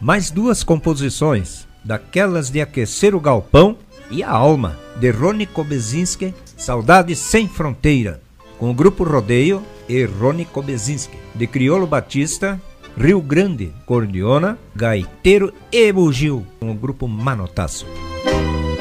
Mais duas composições, daquelas de aquecer o galpão e a alma, de Rony Kobezinski, Saudade Sem Fronteira, com o Grupo Rodeio e Rony Kobezinski, de Criolo Batista, Rio Grande, Cordiona, Gaiteiro e Bugio, com o Grupo Manotaço.